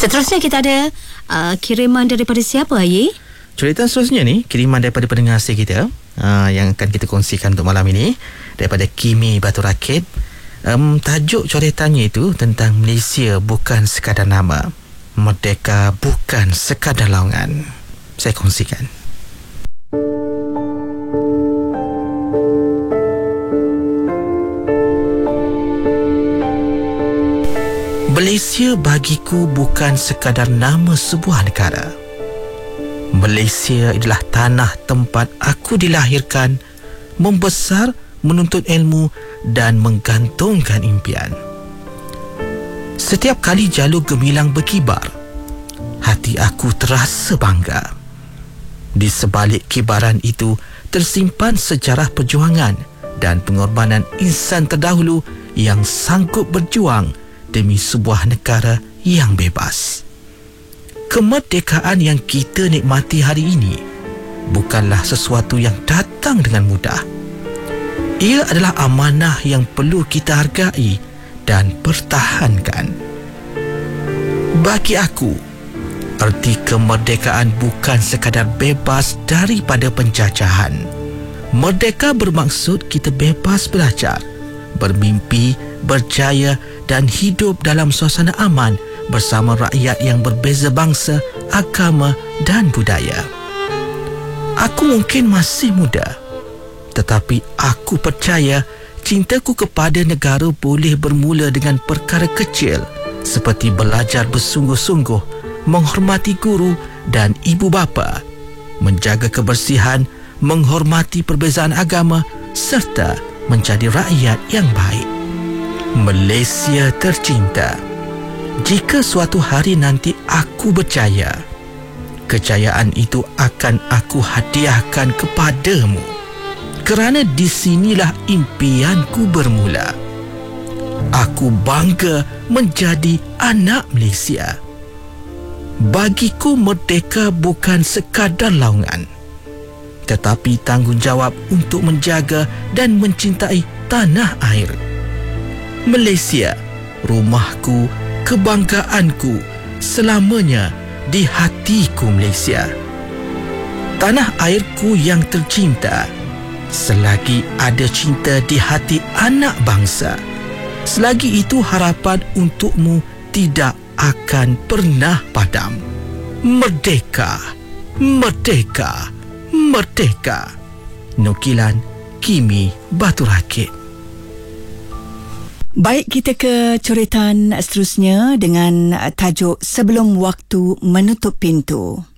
Seterusnya kita ada kiriman daripada siapa, Ayi? Cerita seterusnya ni kiriman daripada pendengar kita yang akan kita kongsikan untuk malam ini daripada Kimi Batu Rakit. Tajuk coretannya itu tentang Malaysia bukan sekadar nama, merdeka bukan sekadar laungan. Saya kongsikan. Malaysia bagiku bukan sekadar nama sebuah negara. Malaysia adalah tanah tempat aku dilahirkan, membesar, menuntut ilmu dan menggantungkan impian. Setiap kali jalur gemilang berkibar, hati aku terasa bangga. Di sebalik kibaran itu tersimpan sejarah perjuangan dan pengorbanan insan terdahulu yang sanggup berjuang demi sebuah negara yang bebas. Kemerdekaan yang kita nikmati hari ini bukanlah sesuatu yang datang dengan mudah. Ia adalah amanah yang perlu kita hargai dan pertahankan. Bagi aku, erti kemerdekaan bukan sekadar bebas daripada penjajahan. Merdeka bermaksud kita bebas belajar, bermimpi, berjaya dan hidup dalam suasana aman bersama rakyat yang berbeza bangsa, agama dan budaya. Aku mungkin masih muda, tetapi aku percaya cintaku kepada negara boleh bermula dengan perkara kecil seperti belajar bersungguh-sungguh, menghormati guru dan ibu bapa, menjaga kebersihan, menghormati perbezaan agama serta menjadi rakyat yang baik. Malaysia tercinta, jika suatu hari nanti aku berjaya, kejayaan itu akan aku hadiahkan kepadamu, kerana di sinilah impianku bermula. Aku bangga menjadi anak Malaysia. Bagiku merdeka bukan sekadar laungan, tetapi tanggungjawab untuk menjaga dan mencintai tanah air. Malaysia, rumahku, kebanggaanku, selamanya di hatiku Malaysia. Tanah airku yang tercinta, selagi ada cinta di hati anak bangsa, selagi itu harapan untukmu tidak akan pernah padam. Merdeka, merdeka, merdeka. Nukilan Kimi Batu Rakit. Baik, kita ke coretan seterusnya dengan tajuk Sebelum Waktu Menutup Pintu.